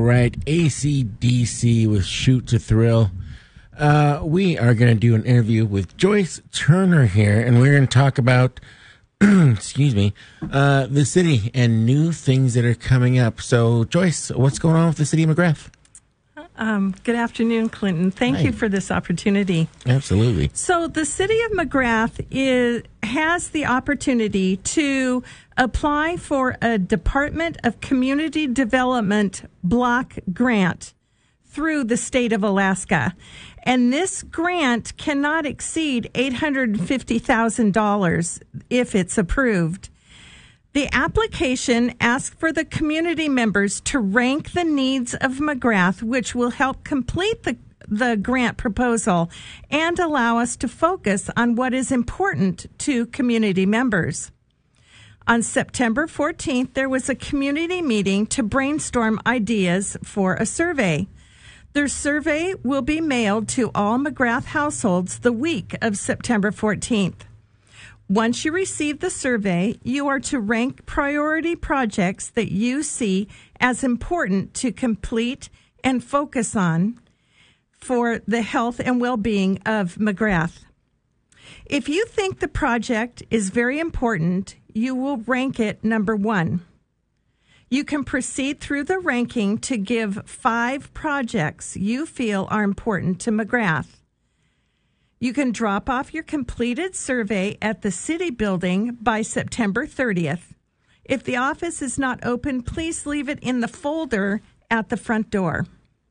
right, AC/DC with Shoot to Thrill. We are going to do an interview with Joyce Turner here, and we're going to talk about, excuse me, the city and new things that are coming up. So, Joyce, what's going on with the city of McGrath? Good afternoon, Clinton. Thank you for this opportunity. Absolutely. So the city of McGrath has the opportunity to apply for a Department of Community Development block grant through the state of Alaska. And this grant cannot exceed $850,000 if it's approved. The application asks for the community members to rank the needs of McGrath, which will help complete the grant proposal and allow us to focus on what is important to community members. On September 14th, there was a community meeting to brainstorm ideas for a survey. The survey will be mailed to all McGrath households the week of September 14th. Once you receive the survey, you are to rank priority projects that you see as important to complete and focus on for the health and well-being of McGrath. If you think the project is very important, you will rank it number 1. You can proceed through the ranking to give 5 projects you feel are important to McGrath. You can drop off your completed survey at the city building by September 30th. If the office is not open, please leave it in the folder at the front door.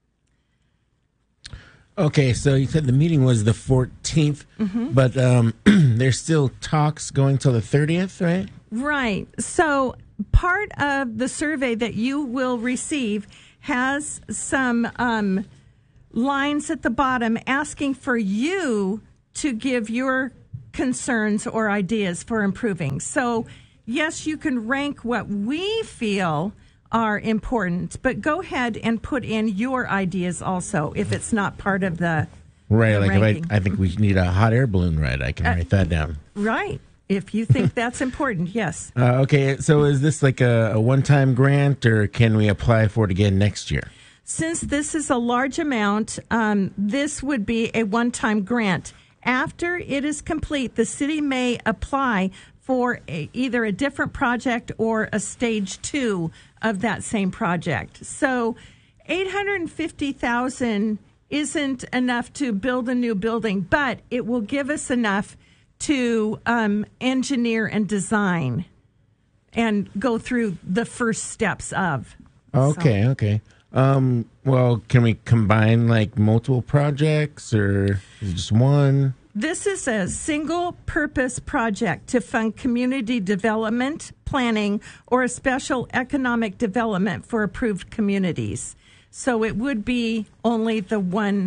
Okay, so you said the meeting was the 14th, but there's still talks going till the 30th, right? Right. So part of the survey that you will receive has some lines at the bottom asking for you to give your concerns or ideas for improving. So, yes, you can rank what we feel are important, but go ahead and put in your ideas also if it's not part of the like ranking. if I think we need a hot air balloon ride, I can write that down. Right. If you think that's important, yes. Okay, so is this like a one-time grant, or can we apply for it again next year? Since this is a large amount, this would be a one-time grant. After it is complete, the city may apply for either a different project or a stage 2 of that same project. So $850,000 isn't enough to build a new building, but it will give us enough to engineer and design and go through the first steps of. Okay. Well, can we combine like multiple projects, or is it just one? This is a single-purpose project to fund community development, planning, or a special economic development for approved communities. So it would be only the one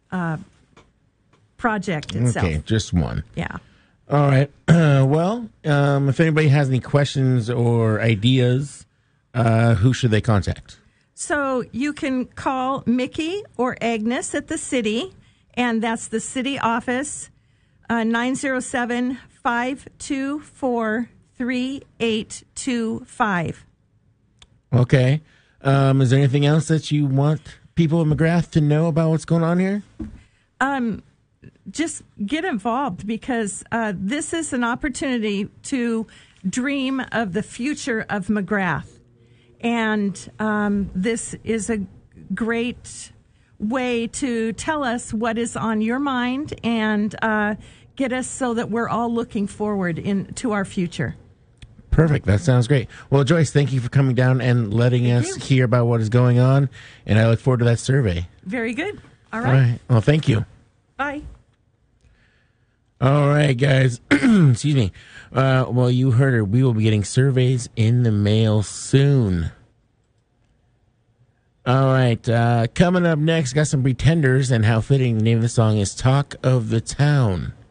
project itself. Okay, just one. Yeah. All right. Well, if anybody has any questions or ideas, who should they contact? So you can call Mickey or Agnes at the city, and that's the city office, 907-524-3825. Okay. Is there anything else that you want people in McGrath to know about what's going on here? Just get involved, because this is an opportunity to dream of the future of McGrath. And this is a great way to tell us what is on your mind and get us so that we're all looking forward to our future. Perfect. That sounds great. Well, Joyce, thank you for coming down and letting us hear about what is going on. And I look forward to that survey. Very good. All right. All right. Well, thank you. Bye. All right, guys. Excuse me. Well, you heard her. We will be getting surveys in the mail soon. All right. Coming up next, got some Pretenders, and how fitting the name of the song is Talk of the Town.